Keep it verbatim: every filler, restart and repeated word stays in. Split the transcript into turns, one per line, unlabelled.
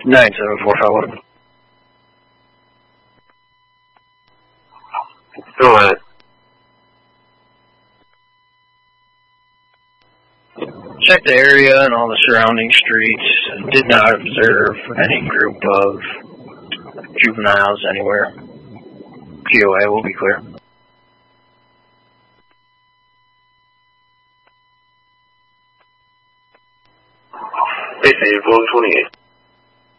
nine seven four five one.
Go ahead.
Checked the area and all the surrounding streets and did not observe any group of juveniles anywhere. P O A will be clear.
Hey, Steve, one twenty-eight.